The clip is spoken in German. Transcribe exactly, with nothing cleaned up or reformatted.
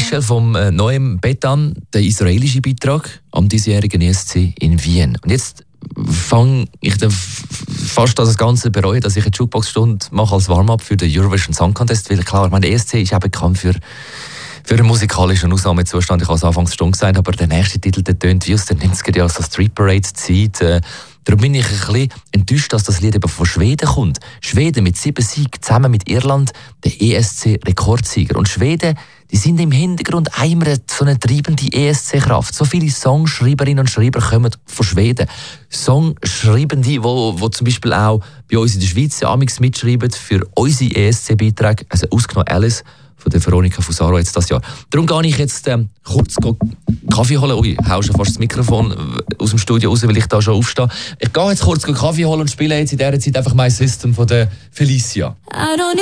Michel vom äh, Noem Betan, der israelische Beitrag am diesjährigen E S C in Wien. Und jetzt fange ich dann fast das Ganze bereuen, dass ich eine Jukebox-Stunde mache als Warm-up für den Eurovision Song Contest, weil klar, ich meine, der E S C ist auch bekannt für für einen musikalischen Ausnahmezustand. Ich habe es anfangs schon gesagt, aber der nächste Titel, der tönt wie aus den neunziger Jahren, so Street Parade-Zeit. Äh, darum bin ich ein bisschen enttäuscht, dass das Lied eben von Schweden kommt. Schweden mit sieben Siegen, zusammen mit Irland, der E S C-Rekordsieger. Und Schweden, die sind im Hintergrund immer so eine treibende E S C-Kraft. So viele Songschreiberinnen und Schreiber kommen von Schweden. Songschreibende, die wo, wo zum Beispiel auch bei uns in der Schweiz amigs mitschreiben für unsere E S C-Beiträge, also ausgenommen Alice von der Veronika Fusaro jetzt das Jahr. Darum gehe ich jetzt ähm, kurz Kaffee holen. Ui, hau schon fast das Mikrofon aus dem Studio raus, weil ich da schon aufstehe. Ich gehe jetzt kurz Kaffee holen und spiele jetzt in dieser Zeit einfach mein System von der Felicia.